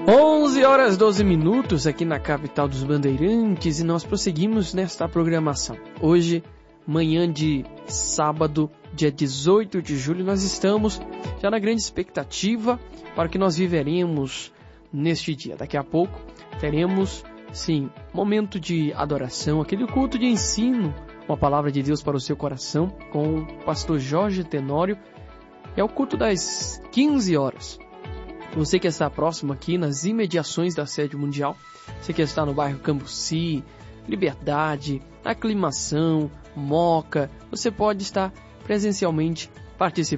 11h12 aqui na capital dos Bandeirantes e nós prosseguimos nesta programação. Hoje, manhã de sábado, dia 18 de julho, nós estamos já na grande expectativa para o que nós viveremos neste dia. Daqui a pouco teremos, sim, momento de adoração, aquele culto de ensino, uma palavra de Deus para o seu coração, com o pastor Jorge Tenório. É o culto das 15 horas. Você que está próximo aqui nas imediações da sede mundial, você que está no bairro Cambuci, Liberdade, Aclimação, Moca, você pode estar presencialmente participando